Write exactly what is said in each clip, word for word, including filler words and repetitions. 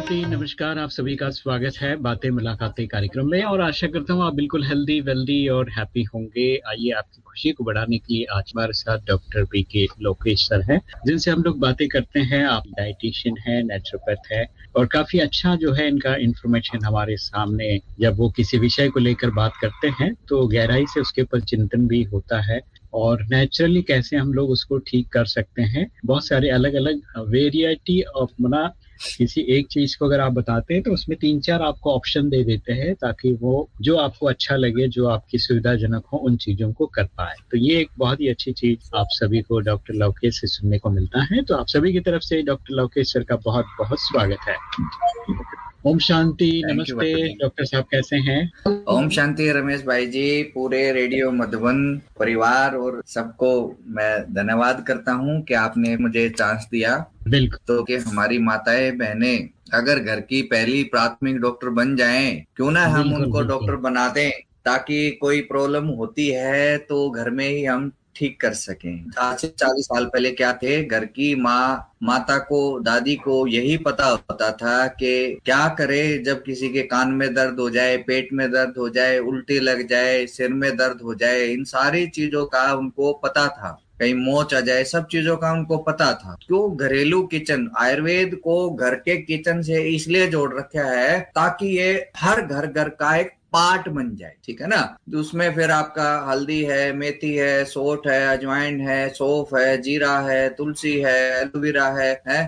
शांति, नमस्कार। आप सभी का स्वागत है बातें मुलाकातें कार्यक्रम में और आशा करता हूँ आप बिल्कुल हेल्दी वेल्दी और हैप्पी होंगे। आइए आपकी खुशी को बढ़ाने के लिए आज हमारे साथ डॉक्टर बी के लोकेश सर हैं, जिनसे हम लोग बातें करते हैं। आप डाइटिशियन हैं, नेचुरोपैथ है और काफी अच्छा जो है इनका इंफॉर्मेशन हमारे सामने, जब वो किसी विषय को लेकर बात करते हैं तो गहराई से उसके ऊपर चिंतन भी होता है और नेचुरली कैसे हम लोग उसको ठीक कर सकते हैं। बहुत सारे अलग अलग वेरिएटी ऑफ मना किसी एक चीज को अगर आप बताते हैं तो उसमें तीन चार आपको ऑप्शन दे देते हैं ताकि वो जो आपको अच्छा लगे, जो आपकी सुविधाजनक हो, उन चीजों को कर पाए। तो ये एक बहुत ही अच्छी चीज आप सभी को डॉक्टर लवकेश से सुनने को मिलता है। तो आप सभी की तरफ से डॉक्टर लवकेश सर का बहुत बहुत स्वागत है। ओम शांति, थैंक यू नमस्ते डॉक्टर साहब, कैसे हैं? ओम शांति रमेश भाई जी, पूरे रेडियो मधुबन परिवार और सबको मैं धन्यवाद करता हूं कि आपने मुझे चांस दिया। बिल्कुल। तो कि हमारी माताएं बहनें अगर घर की पहली प्राथमिक डॉक्टर बन जाएं, क्यों ना हम बिल्कुल उनको बिल्कुल डॉक्टर बना दें, ताकि कोई प्रॉब्लम होती है तो घर में ही हम ठीक कर सकें। आज से चालीस साल पहले क्या थे, घर की माँ माता को, दादी को यही पता होता था कि क्या करे जब किसी के कान में दर्द हो जाए, पेट में दर्द हो जाए, उल्टी लग जाए, सिर में दर्द हो जाए। इन सारी चीजों का उनको पता था, कहीं मोच आ जाए, सब चीजों का उनको पता था। क्यों? घरेलू किचन, आयुर्वेद को घर के किचन से इसलिए जोड़ रखा है ताकि ये हर घर घर का एक पार्ट बन जाए, ठीक है ना। तो उसमें फिर आपका हल्दी है, मेथी है, सोंठ है, अजवाइन है, सौंफ है, जीरा है, तुलसी है, एलोवेरा है, है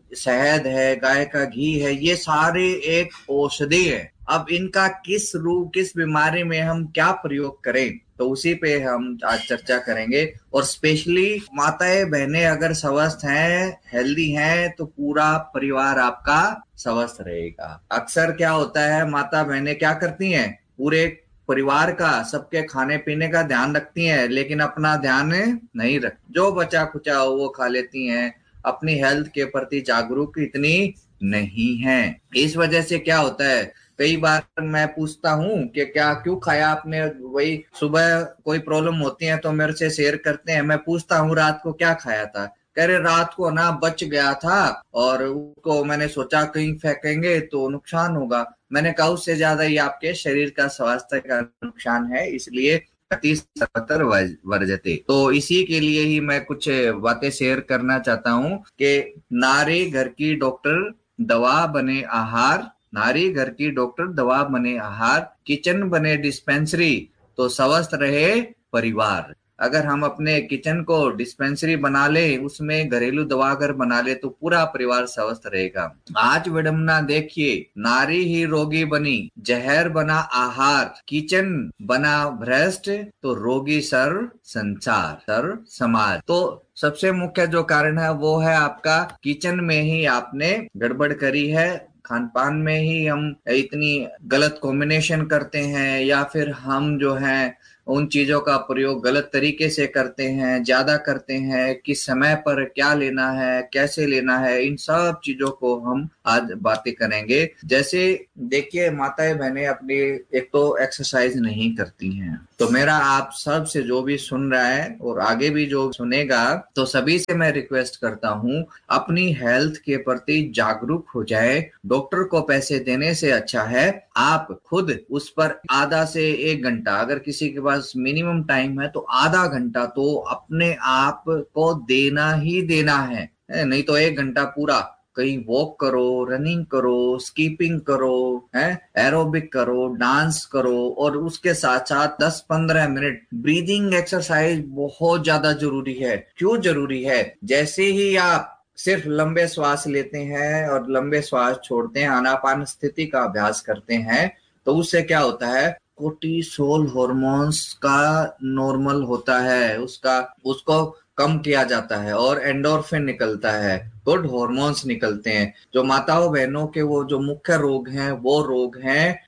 शहद है, गाय का घी है, ये सारे एक औषधि है। अब इनका किस रूप, किस बीमारी में हम क्या प्रयोग करें, तो उसी पे हम आज चर्चा करेंगे। और स्पेशली माताएं बहनें अगर स्वस्थ हैं, हेल्दी हैं, तो पूरा परिवार आपका स्वस्थ रहेगा। अक्सर क्या होता है, माता बहनें क्या करती हैं, पूरे परिवार का, सबके खाने पीने का ध्यान रखती हैं, लेकिन अपना ध्यान नहीं रख, जो बचा खुचा हो वो खा लेती हैं, अपनी हेल्थ के प्रति जागरूक इतनी नहीं है। इस वजह से क्या होता है, कई बार मैं पूछता हूँ कि क्या क्यों खाया आपने, वही सुबह कोई प्रॉब्लम होती है तो मेरे से शेयर करते हैं। मैं पूछता हूँ रात को क्या खाया था, कह रहे रात को ना बच गया था और उसको मैंने सोचा कहीं फेंकेंगे तो नुकसान होगा। मैंने कहा उससे ज्यादा ही आपके शरीर का स्वास्थ्य का नुकसान है, इसलिए सर्वत्र वर्जते। तो इसी के लिए ही मैं कुछ बातें शेयर करना चाहता हूँ कि नारी घर की डॉक्टर, दवा बने आहार। नारी घर की डॉक्टर, दवा बने आहार, किचन बने डिस्पेंसरी, तो स्वस्थ रहे परिवार। अगर हम अपने किचन को डिस्पेंसरी बना ले, उसमें घरेलू दवा अगर बना ले, तो पूरा परिवार स्वस्थ रहेगा। आज विडंबना देखिए, नारी ही रोगी बनी, जहर बना आहार, किचन बना भ्रष्ट, तो रोगी सर्व संसार, सर्व समाज। तो सबसे मुख्य जो कारण है वो है आपका किचन में ही आपने गड़बड़ करी है। खान पान में ही हम इतनी गलत कॉम्बिनेशन करते हैं, या फिर हम जो है उन चीजों का प्रयोग गलत तरीके से करते हैं, ज्यादा करते हैं। किस समय पर क्या लेना है, कैसे लेना है, इन सब चीजों को हम आज बातें करेंगे। जैसे देखिए, माताएं बहनें अपनी एक तो एक्सरसाइज नहीं करती हैं, तो मेरा आप सब से जो भी सुन रहा है और आगे भी जो सुनेगा, तो सभी से मैं रिक्वेस्ट करता हूं, अपनी हेल्थ के प्रति जागरूक हो जाए। डॉक्टर को पैसे देने से अच्छा है आप खुद उस पर आधा से एक घंटा, अगर किसी के पास मिनिमम टाइम है तो आधा घंटा तो अपने आप को देना ही देना है। नहीं तो एक घंटा पूरा कहीं वॉक करो, रनिंग करो, स्कीपिंग करो, है एरोबिक करो, डांस करो, और उसके साथ साथ दस पंद्रह मिनट ब्रीदिंग एक्सरसाइज बहुत ज्यादा जरूरी है। क्यों जरूरी है? जैसे ही आप सिर्फ लंबे श्वास लेते हैं और लंबे श्वास छोड़ते हैं, आनापान स्थिति का अभ्यास करते हैं, तो उससे क्या होता है, कोर्टिसोल हार्मोन्स का नॉर्मल होता है, उसका उसको कम किया जाता है और एंडोर्फिन निकलता है, गुड हार्मोन्स निकलते हैं। जो माताओं बहनों के वो जो मुख्य रोग हैं, वो रोग हैं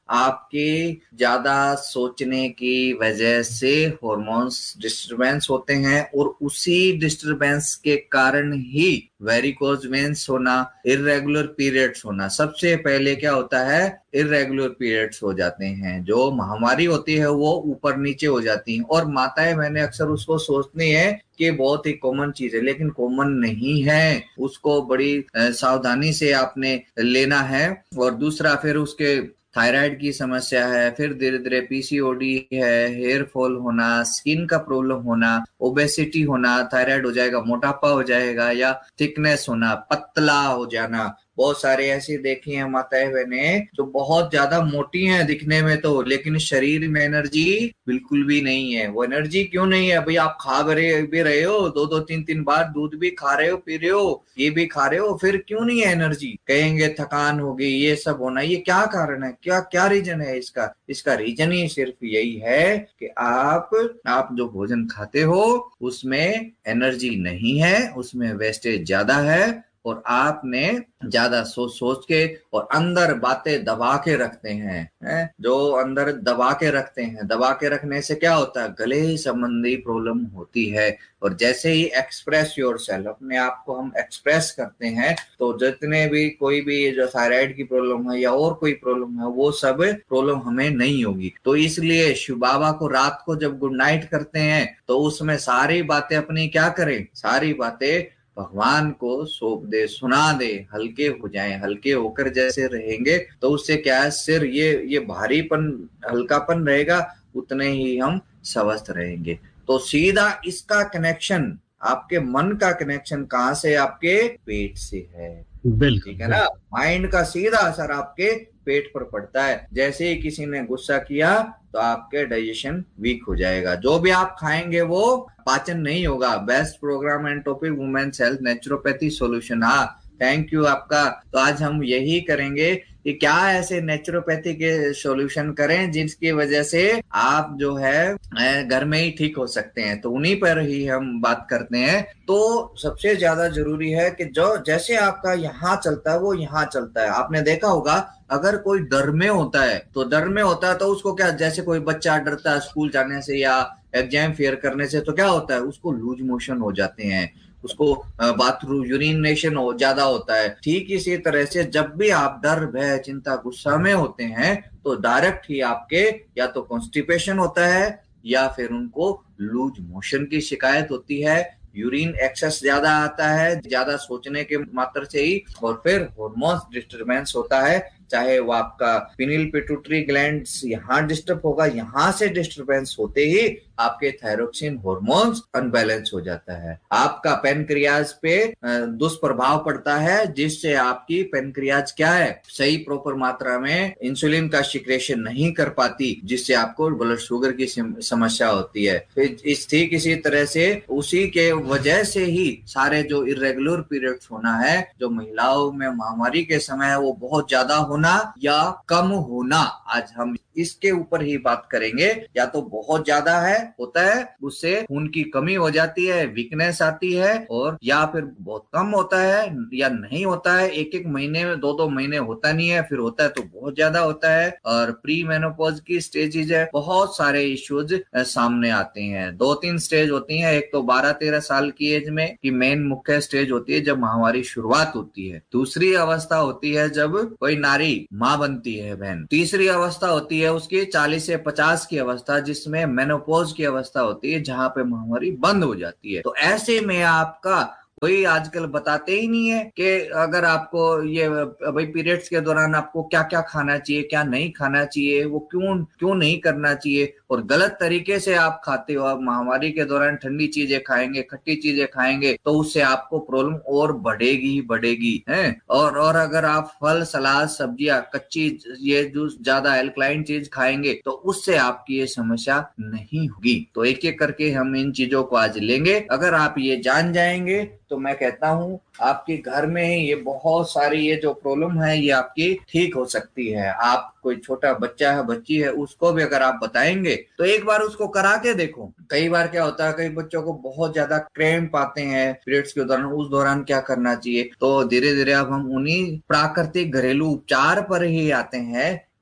आपके ज्यादा सोचने की वजह से हॉर्मोन्स डिस्टरबेंस होते हैं और उसी डिस्टरबेंस के कारण ही वेरिकोज वेन्स होना, इर्रेगुलर पीरियड्स होना। सबसे पहले क्या होता है, इर्रेगुलर पीरियड्स हो जाते हैं। जो महामारी होती है वो ऊपर नीचे हो जाती है और माताएं मैंने अक्सर उसको सोचती है कि बहुत ही कॉमन चीज है, लेकिन कॉमन नहीं है। उसको बड़ी सावधानी से आपने लेना है। और दूसरा फिर उसके थायराइड की समस्या है, फिर धीरे धीरे पीसीओडी है, हेयर फॉल होना, स्किन का प्रॉब्लम होना, ओबेसिटी होना, थायराइड हो जाएगा, मोटापा हो जाएगा, या थिकनेस होना, पतला हो जाना। बहुत सारे ऐसी देखी हैं माताएं बहनें जो बहुत ज्यादा मोटी हैं दिखने में तो, लेकिन शरीर में एनर्जी बिल्कुल भी नहीं है। वो एनर्जी क्यों नहीं है भाई? आप खा भी रहे हो, दो दो तीन तीन बार दूध भी खा रहे हो, पी रहे हो, ये भी खा रहे हो, फिर क्यों नहीं है एनर्जी? कहेंगे थकान होगी, ये सब होना। ये क्या कारण है, क्या क्या रीजन है इसका? इसका रीजन ही सिर्फ यही है कि आप आप जो भोजन खाते हो उसमें एनर्जी नहीं है, उसमें वेस्टेज ज्यादा है, और आपने ज्यादा सोच सोच के और अंदर बातें दबा के रखते हैं, है? जो अंदर दबा के रखते हैं, दबा के रखने से क्या होता है, गले संबंधी प्रॉब्लम होती है। और जैसे ही एक्सप्रेस योरसेल्फ, अपने आप को हम एक्सप्रेस करते हैं, तो जितने भी कोई भी जो थायराइड की प्रॉब्लम है या और कोई प्रॉब्लम है, वो सब प्रॉब्लम हमें नहीं होगी। तो इसलिए शिव बाबा को रात को जब गुड नाइट करते हैं तो उसमें सारी बातें अपनी क्या करें, सारी बातें भगवान को सौंप दे, सुना दे, हल्के हो जाएं। हल्के होकर जैसे रहेंगे तो उससे क्या है, सिर ये ये भारीपन, हल्कापन रहेगा, उतने ही हम स्वस्थ रहेंगे। तो सीधा इसका कनेक्शन, आपके मन का कनेक्शन कहाँ से? आपके पेट से है। बिल्कुल, ठीक है ना? माइंड का सीधा असर आपके पेट पर पड़ता है। जैसे ही किसी ने गुस्सा किया तो आपके डाइजेशन वीक हो जाएगा, जो भी आप खाएंगे वो पाचन नहीं होगा। Best programme and topic women's health naturopathy solution. हाँ, थैंक यू आपका। तो आज हम यही करेंगे कि क्या ऐसे नेचुरोपैथी के सॉल्यूशन करें जिसकी वजह से आप जो है घर में ही ठीक हो सकते हैं। तो उन्हीं पर ही हम बात करते हैं। तो सबसे ज्यादा जरूरी है कि जो जैसे आपका यहाँ चलता है वो यहाँ चलता है। आपने देखा होगा, अगर कोई डर में होता है तो डर में होता है तो उसको क्या, जैसे कोई बच्चा डरता है स्कूल जाने से या एग्जाम फेयर करने से, तो क्या होता है, उसको लूज मोशन हो जाते हैं, उसको बाथरूम यूरिनेशन हो ज्यादा होता है। ठीक इसी तरह से जब भी आप डर, भय, चिंता, गुस्सा में होते हैं तो डायरेक्ट ही आपके या तो कॉन्स्टिपेशन होता है या फिर उनको लूज मोशन की शिकायत होती है, यूरिन एक्सेस ज्यादा आता है, ज्यादा सोचने के मात्र से ही, और फिर हार्मोन्स डिस्टरबेंस होता है। चाहे वो आपका पिनिल पिट्यूटरी ग्लैंड्स यहाँ डिस्टर्ब होगा, यहाँ से डिस्टरबेंस होते ही आपके थायरोक्सिन हार्मोन्स अनबैलेंस हो जाता है। आपका पेनक्रियाज पे दुष्प्रभाव पड़ता है, जिससे आपकी पेनक्रियाज क्या है, सही प्रॉपर मात्रा में इंसुलिन का सिक्रेशन नहीं कर पाती, जिससे आपको ब्लड शुगर की समस्या होती है। फिर इस ठीक इसी तरह से उसी के वजह से ही सारे जो इरेगुलर पीरियड्स होना है, जो महिलाओं में महामारी के समय है, वो बहुत ज्यादा होना या कम होना, आज हम इसके ऊपर ही बात करेंगे। या तो बहुत ज्यादा है होता है, उससे खून की कमी हो जाती है, वीकनेस आती है, और या फिर बहुत कम होता है या नहीं होता है, एक एक महीने में, दो दो महीने होता नहीं है, फिर होता है तो बहुत ज्यादा होता है। और प्री मेनोपॉज की स्टेजेज है, बहुत सारे इश्यूज सामने आते हैं। दो तीन स्टेज होती है। एक तो बारह तेरह साल की एज में की मेन मुख्य स्टेज होती है जब महामारी शुरुआत होती है। दूसरी अवस्था होती है जब कोई नारी माँ बनती है, बहन। तीसरी अवस्था होती है उसकी चालीस से पचास की अवस्था, जिसमें मेनोपॉज की अवस्था होती है, जहां पे महामारी बंद हो जाती है। तो ऐसे में आपका कोई आजकल बताते ही नहीं है कि अगर आपको ये भाई पीरियड्स के दौरान आपको क्या क्या खाना चाहिए, क्या नहीं खाना चाहिए, वो क्यों क्यों नहीं करना चाहिए, और गलत तरीके से आप खाते हो। आप महामारी के दौरान ठंडी चीजें खाएंगे, खट्टी चीजें खाएंगे, तो उससे आपको प्रॉब्लम और बढ़ेगी ही बढ़ेगी है। और और अगर आप फल, सलाद, सब्जियां, कच्ची, ये जूस, ज्यादा एल्कलाइन चीज खाएंगे तो उससे आपकी ये समस्या नहीं होगी। तो एक एक करके हम इन चीजों को आज लेंगे। अगर आप ये जान जाएंगे तो मैं कहता हूँ आपके घर में ही ये बहुत सारी ये जो प्रॉब्लम है ये आपकी ठीक हो सकती है। आप कोई छोटा बच्चा है, बच्ची है, उसको भी अगर आप बताएंगे तो एक बार उसको करा के देखो। कई बार क्या होता है, कई बच्चों को बहुत ज्यादा क्रैम्प आते हैं पीरियड्स के दौरान, उस दौरान क्या करना चाहिए। तो धीरे धीरे अब हम उन्हीं प्राकृतिक घरेलू उपचार पर ही आते हैं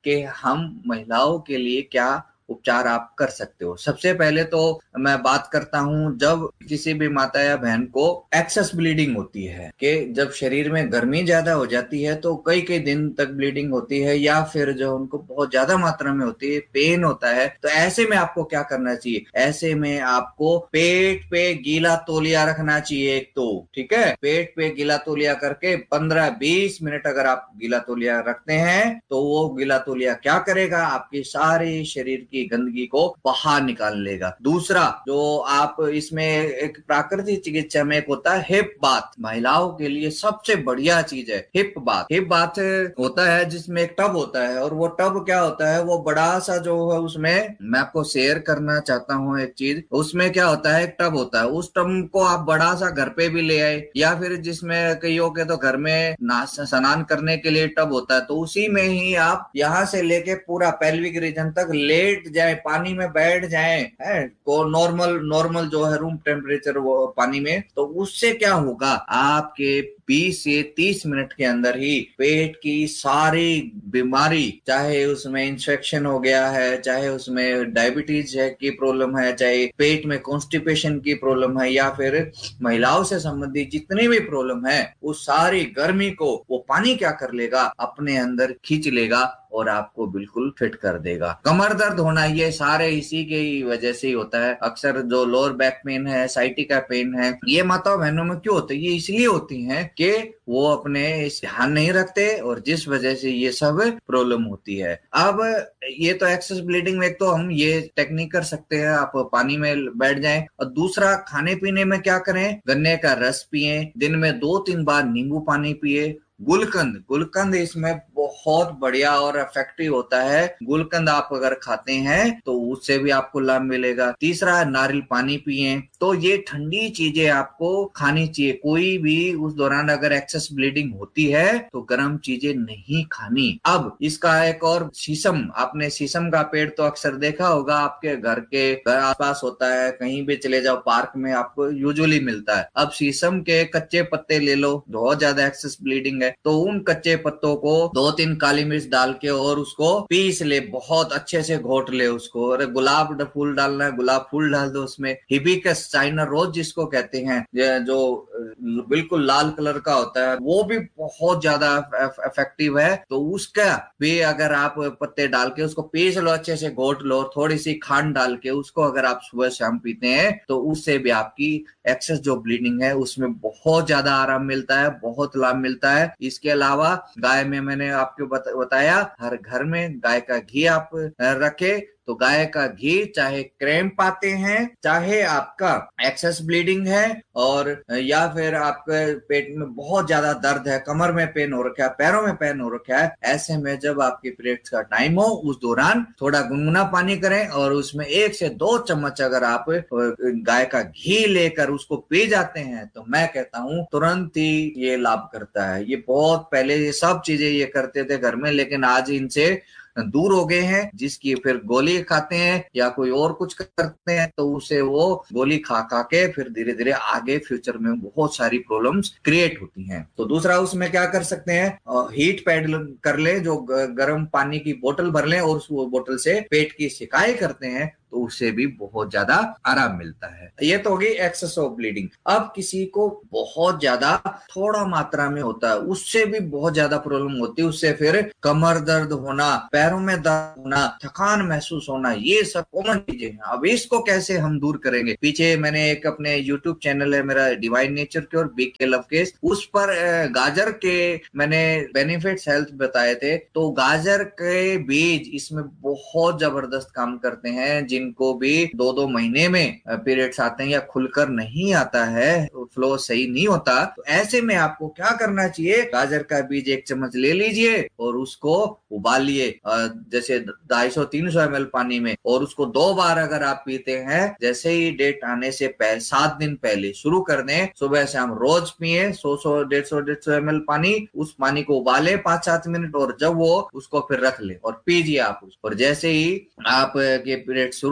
कि हम महिलाओं के लिए क्या उपचार आप कर सकते हो। सबसे पहले तो मैं बात करता हूं, जब किसी भी माता या बहन को एक्सेस ब्लीडिंग होती है, कि जब शरीर में गर्मी ज्यादा हो जाती है तो कई कई दिन तक ब्लीडिंग होती है, या फिर जो उनको बहुत ज्यादा मात्रा में होती है, पेन होता है, तो ऐसे में आपको क्या करना चाहिए? ऐसे में आपको पेट पे गीला तौलिया रखना चाहिए एक तो, ठीक है, पेट पे गीला तौलिया करके पंद्रह बीस मिनट अगर आप गीला तौलिया रखते हैं तो वो गीला तौलिया क्या करेगा? आपके सारे शरीर की गंदगी को बाहर निकाल लेगा। दूसरा, जो आप इसमें एक प्राकृतिक चिकित्सा में एक होता है हिप बाथ, महिलाओं के लिए सबसे बढ़िया चीज है हिप बाथ। हिप बाथ होता है जिसमें एक टब होता है, और वो टब क्या होता है, वो बड़ा सा जो है, उसमें मैं आपको शेयर करना चाहता हूँ एक चीज। उसमें क्या होता है, एक टब होता है, उस टब को आप बड़ा सा घर पे भी ले आए, या फिर जिसमें कईयों के तो घर में स्नान करने के लिए टब होता है, तो उसी में ही आप यहाँ से लेके पूरा पेल्विक रीजन तक लेट जाए, पानी में बैठ जाए, है को नॉर्मल नॉर्मल जो है रूम टेम्परेचर वो पानी में, तो उससे क्या होगा, आपके बीस से तीस मिनट के अंदर ही पेट की सारी बीमारी, चाहे उसमें इंफेक्शन हो गया है, चाहे उसमें डायबिटीज है की प्रॉब्लम है, चाहे पेट में कॉन्स्टिपेशन की प्रॉब्लम है, या फिर महिलाओं से संबंधित जितनी भी प्रॉब्लम है, उस सारी गर्मी को वो पानी क्या कर लेगा, अपने अंदर खींच लेगा और आपको बिल्कुल फिट कर देगा। कमर दर्द होना, ये सारे इसी के वजह से ही होता है। अक्सर जो लोअर बैक पेन है, साइटिका पेन है, ये माताओं बहनों में क्यों होते हैं? ये इसलिए होती हैं कि वो अपने इस ध्यान नहीं रखते, और जिस वजह से ये सब प्रॉब्लम होती है। अब ये तो एक्सेस ब्लीडिंग में एक तो हम ये टेक्निक कर सकते हैं, आप पानी में बैठ जाएं। और दूसरा, खाने पीने में क्या करें, गन्ने का रस पिए, दिन में दो तीन बार नींबू पानी पिए। गुलकंद गुलकंद इसमें बहुत बढ़िया और इफेक्टिव होता है। गुलकंद आप अगर खाते हैं तो उससे भी आपको लाभ मिलेगा। तीसरा, नारियल पानी पिए। तो ये ठंडी चीजें आपको खानी चाहिए। कोई भी उस दौरान अगर एक्सेस ब्लीडिंग होती है तो गर्म चीजें नहीं खानी। अब इसका एक और, शीशम, आपने शीशम का पेड़ तो अक्सर देखा होगा, आपके घर के आसपास होता है, कहीं भी चले जाओ पार्क में आपको यूजुअली मिलता है। अब शीशम के कच्चे पत्ते ले लो, बहुत ज्यादा एक्सेस ब्लीडिंग है तो उन कच्चे पत्तों को दो तीन काली मिर्च डाल के और उसको पीस ले, बहुत अच्छे से घोट ले उसको। और गुलाब फूल डालना है, गुलाब फूल डाल दो उसमें। हिबिस्कस चाइना रोज जिसको कहते हैं, जो बिल्कुल लाल कलर का होता है, वो भी बहुत ज्यादा इफेक्टिव है। तो उसका भी अगर आप पत्ते डाल के उसको पीस लो, अच्छे से घोट लो, थोड़ी सी खांड डाल के उसको अगर आप सुबह शाम पीते हैं तो उससे भी आपकी एक्सेस जो ब्लीडिंग है उसमें बहुत ज्यादा आराम मिलता है, बहुत लाभ मिलता है। इसके अलावा गाय में मैंने आपको बताया, हर घर में गाय का घी आप रखे, तो गाय का घी, चाहे क्रैम्प आते हैं, चाहे आपका एक्सेस ब्लीडिंग है, और या फिर आपके पेट में बहुत ज्यादा दर्द है, कमर में पेन हो रखा है, पैरों में पेन हो रखा है, ऐसे में जब आपके पीरियड्स का टाइम हो उस दौरान थोड़ा गुनगुना पानी करें और उसमें एक से दो चम्मच अगर आप गाय का घी लेकर उसको पी जाते हैं तो मैं कहता हूं तुरंत ही ये लाभ करता है। ये बहुत पहले ये सब चीजें ये करते थे घर में, लेकिन आज इनसे दूर हो गए हैं। जिसकी फिर गोली खाते हैं या कोई और कुछ करते हैं तो उसे वो गोली खा खा के फिर धीरे धीरे आगे फ्यूचर में बहुत सारी प्रॉब्लम्स क्रिएट होती हैं। तो दूसरा उसमें क्या कर सकते हैं, हीट पैड कर ले, जो गर्म पानी की बोतल भर लें और उस बोतल से पेट की सिकाई करते हैं तो उससे भी बहुत ज्यादा आराम मिलता है। ये तो होगी एक्सेस ऑफ ब्लीडिंग। अब किसी को बहुत ज्यादा थोड़ा मात्रा में होता है, उससे भी बहुत ज्यादा प्रॉब्लम होती है। उससे फिर कमर दर्द होना, पैरों में दर्द होना, थकान महसूस होना, ये सब कॉमन चीजें हैं। अब इसको कैसे हम दूर करेंगे? पीछे मैंने एक अपने यूट्यूब चैनल है मेरा, डिवाइन नेचर के और बिग के लव केस, उस पर गाजर के मैंने बेनिफिट्स हेल्थ बताए थे। तो गाजर के बीज इसमें बहुत जबरदस्त काम करते हैं। जिनको भी दो दो महीने में पीरियड्स आते हैं या खुलकर नहीं आता है, फ्लो सही नहीं होता, तो ऐसे में आपको क्या करना चाहिए, गाजर का बीज एक चम्मच ले लीजिए और उसको उबालिए जैसे ढाई सौ तीन सौ एम एल पानी में, और उसको दो बार अगर आप पीते हैं, जैसे ही डेट आने से पहले सात दिन पहले शुरू कर दें, सुबह से हम रोज पिए सौ सौ डेढ़ सौ डेढ़ सौ एम एल पानी, उस पानी को उबाले पांच सात मिनट और जब वो उसको फिर रख ले और पीजिए आप उसको। और जैसे ही आप के पीरियड शुरू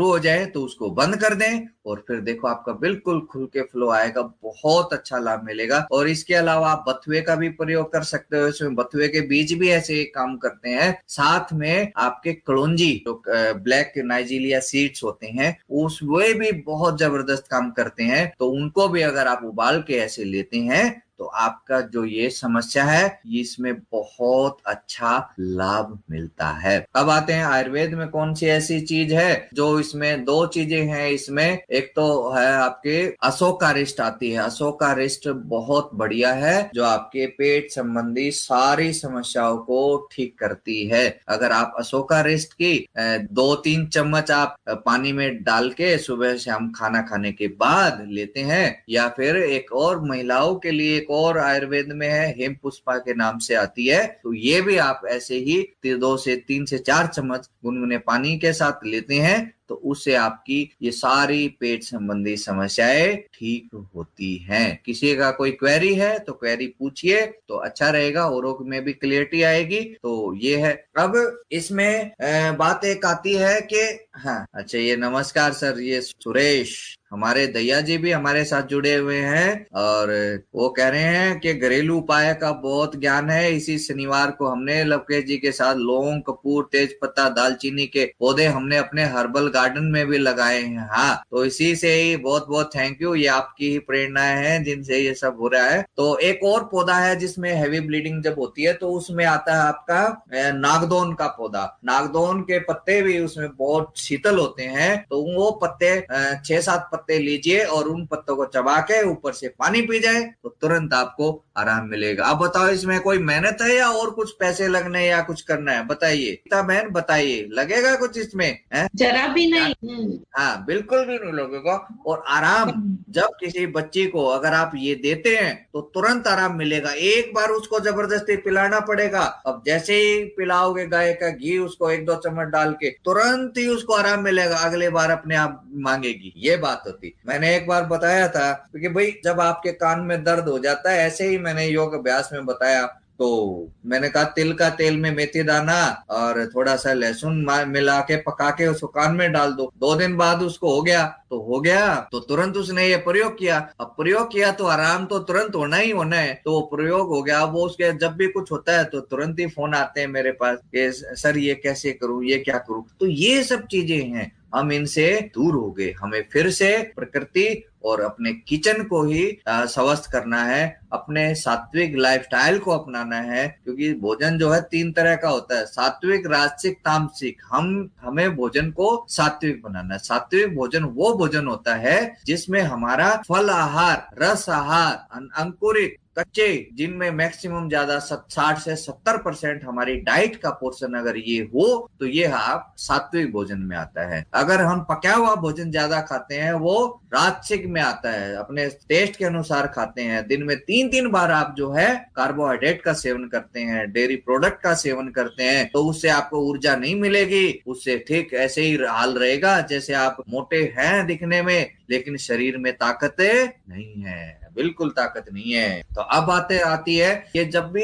शुरू हो जाए तो उसको बंद कर दें और फिर देखो आपका बिल्कुल खुल के फ्लो आएगा, बहुत अच्छा लाभ मिलेगा। और इसके अलावा आप बथुए का भी प्रयोग कर सकते हो, इसमें बथुए के बीज भी ऐसे काम करते हैं। साथ में आपके कलौंजी जो ब्लैक नाइजीरिया सीड्स होते हैं उस वे भी बहुत जबरदस्त काम करते हैं, तो उनको भी अगर आप उबाल के ऐसे लेते हैं तो आपका जो ये समस्या है इसमें बहुत अच्छा लाभ मिलता है। अब आते हैं आयुर्वेद में कौन सी ऐसी चीज है जो इसमें, दो चीजें हैं इसमें। एक तो है आपके अशोकारिष्ट आती है। अशोकारिष्ट बहुत बढ़िया है जो आपके पेट संबंधी सारी समस्याओं को ठीक करती है। अगर आप अशोकारिष्ट की दो तीन चम्मच आप पानी में डाल के सुबह शाम खाना खाने के बाद लेते हैं, या फिर एक और महिलाओं के लिए एक और आयुर्वेद में है हेम पुष्पा के नाम से आती है, तो ये भी आप ऐसे ही दो से तीन से चार चम्मच गुनगुने पानी के साथ लेते हैं तो उससे आपकी ये सारी पेट संबंधी समस्याएं ठीक होती हैं। किसी का कोई क्वेरी है तो क्वेरी पूछिए तो अच्छा रहेगा, औरों में भी क्लियरिटी आएगी। तो ये है। अब इसमें बात एक आती है कि हाँ अच्छा, ये नमस्कार सर, ये सुरेश हमारे दैया जी भी हमारे साथ जुड़े हुए हैं और वो कह रहे हैं कि घरेलू उपाय का बहुत ज्ञान है। इसी शनिवार को हमने लवकेश जी के साथ लौंग, कपूर, तेज पत्ता, दालचीनी के पौधे हमने अपने हर्बल गार्डन में भी लगाए हैं। हाँ, तो इसी से ही बहुत बहुत थैंक यू, ये आपकी ही प्रेरणाएं हैं जिनसे ये सब हो रहा है। तो एक और पौधा है जिसमें हैवी ब्लीडिंग जब होती है तो उसमें आता है आपका नागदौन का पौधा। नागदौन के पत्ते भी उसमें बहुत शीतल होते हैं, तो वो पत्ते छह सात पत्ते लीजिए और उन पत्तों को चबा के ऊपर से पानी पी जाए तो तुरंत आपको आराम मिलेगा। अब बताओ इसमें कोई मेहनत है या और कुछ पैसे लगने या कुछ करना है? बताइए बहन, बताइए लगेगा कुछ इसमें? है जरा भी नहीं। हाँ, बिल्कुल भी नहीं लगेगा। और आराम, जब किसी बच्ची को अगर आप ये देते हैं तो तुरंत आराम मिलेगा। एक बार उसको जबरदस्ती पिलाना पड़ेगा, अब जैसे ही पिलाओगे गाय का घी उसको एक दो चम्मच डाल के तुरंत ही उसको आराम मिलेगा, अगले बार अपने आप मांगेगी। ये बात होती। मैंने एक बार बताया था क्योंकि भाई जब आपके कान में दर्द हो जाता है, ऐसे ही मैंने योग अभ्यास में बताया, तो मैंने कहा तिल का तेल में मेथी दाना और थोड़ा सा लहसुन मिला के पका के उसको कान में डाल दो। दो दिन बाद उसको हो गया तो हो गया, तो तुरंत उसने ये प्रयोग किया। अब प्रयोग किया तो आराम तो तुरंत होना ही होना है, तो वो प्रयोग हो गया। वो उसके जब भी कुछ होता है तो तुरंत ही फोन आते हैं मेरे पास कि सर ये कैसे करूं, ये क्या करूं। तो ये सब चीजें हैं, हम इनसे दूर हो गए। हमें फिर से प्रकृति और अपने किचन को ही स्वस्थ करना है, अपने सात्विक लाइफस्टाइल को अपनाना है। क्योंकि भोजन जो है तीन तरह का होता है, सात्विक, राजसिक, तामसिक। हम हमें भोजन को सात्विक बनाना है। सात्विक भोजन वो भोजन होता है जिसमें हमारा फल आहार, रस आहार, अंकुरित, कच्चे, जिनमें मैक्सिमम ज्यादा साठ से सत्तर परसेंट हमारी डाइट का पोर्शन अगर ये हो तो ये आप सात्विक भोजन में आता है। अगर हम पका हुआ भोजन ज्यादा खाते हैं वो राजसिक में आता है, अपने टेस्ट के अनुसार खाते हैं। दिन में तीन तीन बार आप जो है कार्बोहाइड्रेट का सेवन करते हैं, डेयरी प्रोडक्ट का सेवन करते हैं, तो उससे आपको ऊर्जा नहीं मिलेगी। उससे ठीक ऐसे ही हाल रहेगा जैसे आप मोटे हैं दिखने में लेकिन शरीर में ताकत नहीं है, बिल्कुल ताकत नहीं है। तो अब बातें आती है कि जब भी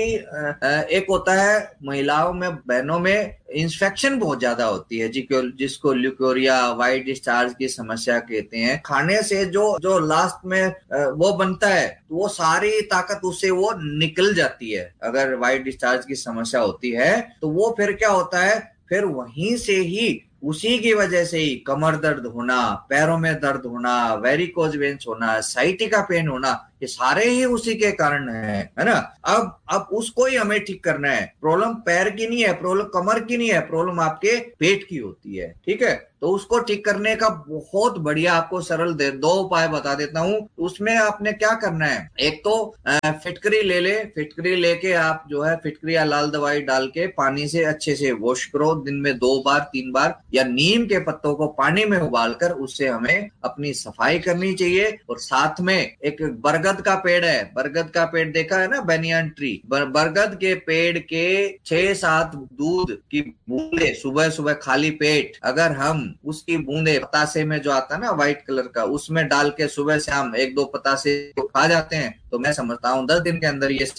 एक होता है महिलाओं में, बहनों में इंफेक्शन बहुत ज्यादा होती है जिसको ल्यूकोरिया, व्हाइट डिस्चार्ज की समस्या कहते हैं। खाने से जो जो लास्ट में वो बनता है तो वो सारी ताकत उससे वो निकल जाती है। अगर व्हाइट डिस्चार्ज की समस्या होती है तो वो फिर क्या होता है, फिर वहीं से ही उसी की वजह से ही कमर दर्द होना, पैरों में दर्द होना, वेरिकोज वेन्स होना, साइटिका पेन होना, ये सारे ही उसी के कारण है, है ना। अब अब उसको ही हमें ठीक करना है। प्रॉब्लम पैर की नहीं है, प्रॉब्लम कमर की नहीं है, प्रॉब्लम आपके पेट की होती है, ठीक है। तो उसको ठीक करने का बहुत बढ़िया आपको सरल दे दो उपाय बता देता हूँ। उसमें आपने क्या करना है, एक तो फिटकरी ले ले, फिटकरी लेके आप जो है फिटकरी या लाल दवाई डाल के पानी से अच्छे से वॉश करो दिन में दो बार तीन बार, या नीम के पत्तों को पानी में उबालकर उससे हमें अपनी सफाई करनी चाहिए। और साथ में एक बरगद का पेड़ है, बरगद का पेड़ देखा है ना, बेनियन ट्री, बर, बरगद के पेड़ के छह सात दूध की बूंदे सुबह सुबह खाली पेट अगर हम उसकी बूंदे पतासे में जो आता है ना व्हाइट कलर का, उसमें डाल के सुबह शाम एक दो पतासे खा जाते हैं तो मैं समझता हूँ दस दिन के अंदर ये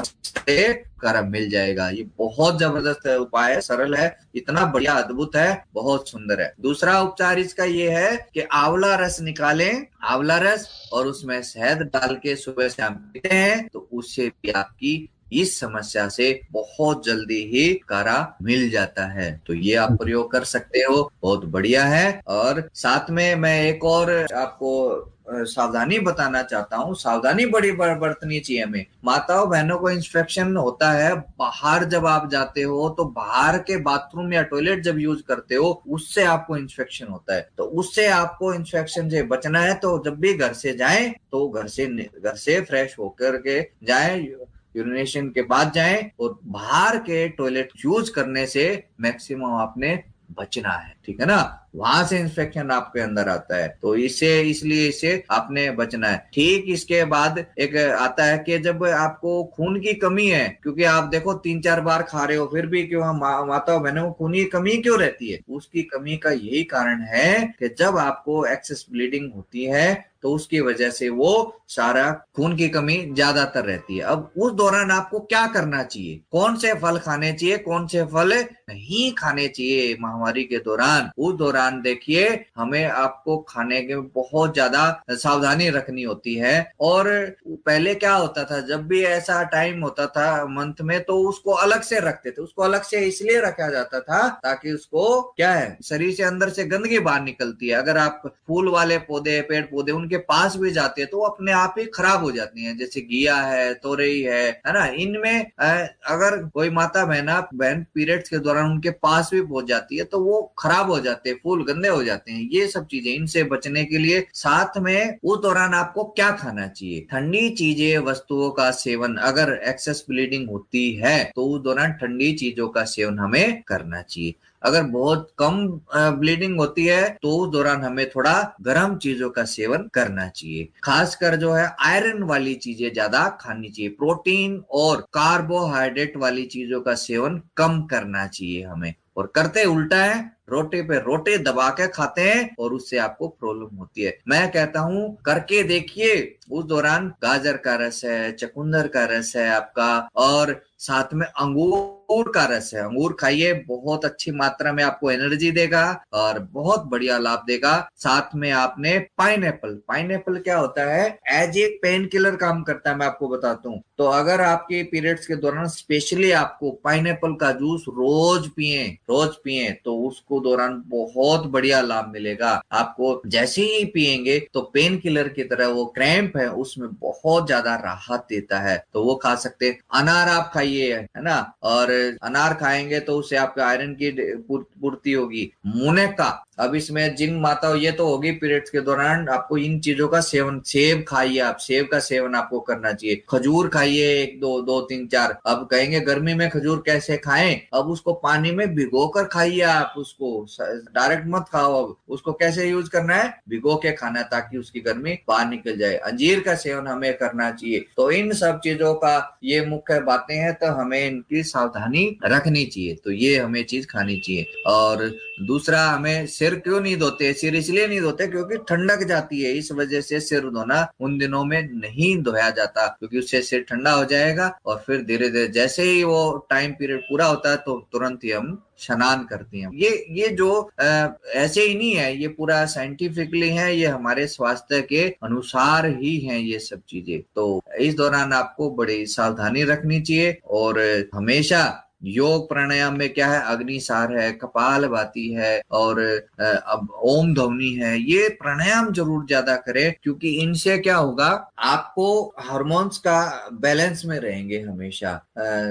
कर्म मिल जाएगा। ये बहुत जबरदस्त उपाय है, सरल है, इतना बढ़िया अद्भुत है, बहुत सुंदर है। दूसरा उपचार इसका ये है कि आंवला रस निकालें, आंवला रस, और उसमें शहद डाल के सुबह शाम पीते हैं तो उससे भी आपकी इस समस्या से बहुत जल्दी ही कारा मिल जाता है। तो ये आप प्रयोग कर सकते हो, बहुत बढ़िया है। और साथ में मैं एक और आपको सावधानी बताना चाहता हूँ। सावधानी बड़ी बरतनी चाहिए हमें। माताओं बहनों को इन्फेक्शन होता है बाहर, जब आप जाते हो तो बाहर के बाथरूम या टॉयलेट जब यूज करते हो उससे आपको इन्फेक्शन होता है। तो उससे आपको इन्फेक्शन से बचना है तो जब भी घर से जाएं तो घर से घर से फ्रेश होकर के जाएं, यूरिनेशन के बाद जाएं, और बाहर के टॉयलेट यूज करने से मैक्सिमम आपने बचना है, ठीक है ना। वहां से इंफेक्शन आपके अंदर आता है तो इससे इसलिए इसे आपने बचना है। ठीक इसके बाद एक आता है कि जब आपको खून की कमी है, क्योंकि आप देखो तीन चार बार खा रहे हो फिर भी क्यों हम मा, माताओं बहनों को खून की कमी क्यों रहती है? उसकी कमी का यही कारण है कि जब आपको एक्सेस ब्लीडिंग होती है तो उसकी वजह से वो सारा खून की कमी ज्यादातर रहती है। अब उस दौरान आपको क्या करना चाहिए, कौन से फल खाने चाहिए, कौन से फल नहीं खाने चाहिए महामारी के दौरान? उस दौरान देखिए हमें आपको खाने के बहुत ज्यादा सावधानी रखनी होती है। और पहले क्या होता था, जब भी ऐसा टाइम होता था मंथ में तो उसको अलग से रखते थे। उसको अलग से इसलिए रखा जाता था ताकि उसको क्या है, शरीर से अंदर से गंदगी बाहर निकलती है। अगर आप फूल वाले पौधे, पेड़ पौधे उनके पास भी जाते हैं तो वो अपने आप ही खराब हो जाती हैं, जैसे घिया है, तोरई है है ना। इनमें अगर कोई माता बहना बहन पीरियड्स के दौरान उनके पास भी पहुंच जाती है तो वो खराब हो जाते हैं, फूल गंदे हो जाते हैं। ये सब चीजें, इनसे बचने के लिए साथ में उस दौरान आपको क्या खाना चाहिए, ठंडी चीजें, वस्तुओं का सेवन। अगर एक्सेस ब्लीडिंग होती है तो उस दौरान ठंडी चीजों का सेवन हमें करना चाहिए। अगर बहुत कम ब्लीडिंग होती है तो उस दौरान हमें थोड़ा गर्म चीजों का सेवन करना चाहिए। खासकर जो है आयरन वाली चीजें ज्यादा खानी चाहिए। प्रोटीन और कार्बोहाइड्रेट वाली चीजों का सेवन कम करना चाहिए हमें। और करते उल्टा है, रोटी पे रोटी दबा के खाते हैं और उससे आपको प्रॉब्लम होती है। मैं कहता हूं करके देखिए। उस दौरान गाजर का रस है, चकुंदर का रस है आपका, और साथ में अंगूर का रस है। अंगूर खाइए, बहुत अच्छी मात्रा में आपको एनर्जी देगा और बहुत बढ़िया लाभ देगा। साथ में आपने पाइनएप्पल, पाइनएप्पल क्या होता है, एज ए पेन किलर काम करता है, मैं आपको बताता हूँ। तो अगर आपके पीरियड्स के दौरान स्पेशली आपको पाइनएप्पल का जूस रोज पिए, रोज पिए तो उसको दौरान बहुत बढ़िया लाभ मिलेगा आपको। जैसे ही पिएंगे तो पेन किलर की तरह वो क्रैम्प है उसमें बहुत ज्यादा राहत देता है, तो वो खा सकते हैं। अनार आप खाइए, है ना, और अनार खाएंगे तो उससे आपका आयरन की पूर्ति होगी। मुनक्का, अब इसमें जिन माताओं, ये तो होगी पीरियड्स के दौरान आपको इन चीजों का सेवन। सेब खाइए आप, सेब का सेवन आपको करना चाहिए। खजूर खाइए एक दो दो तीन चार। अब कहेंगे गर्मी में खजूर कैसे खाएं, अब उसको पानी में भिगो कर खाइए आप, उसको डायरेक्ट मत खाओ। अब उसको कैसे यूज करना है, भिगो के खाना है ताकि उसकी गर्मी बाहर निकल जाए। अंजीर का सेवन हमें करना चाहिए। तो इन सब चीजों का ये मुख्य बातें हैं, तो हमें इनकी सावधानी रखनी चाहिए। तो ये हमें चीज खानी चाहिए। और दूसरा, हमें सिर क्यों नहीं धोते, सिर इसलिए नहीं धोते क्योंकि ठंडक जाती है, इस वजह से सिर धोना उन दिनों में नहीं धोया जाता, क्योंकि उससे सिर ठंडा हो जाएगा और फिर धीरे धीरे जैसे ही वो टाइम पीरियड पूरा होता है तो तुरंत ही हम स्नान करते हैं। ये ये जो आ, ऐसे ही नहीं है, ये पूरा साइंटिफिकली है, ये हमारे स्वास्थ्य के अनुसार ही है ये सब चीजें। तो इस दौरान आपको बड़ी सावधानी रखनी चाहिए। और हमेशा योग प्राणायाम में क्या है, अग्निसार है, कपालभाति है, और अब ओम ध्वनि है। ये प्राणायाम जरूर ज्यादा करें, क्योंकि इनसे क्या होगा, आपको हार्मोन्स का बैलेंस में रहेंगे हमेशा।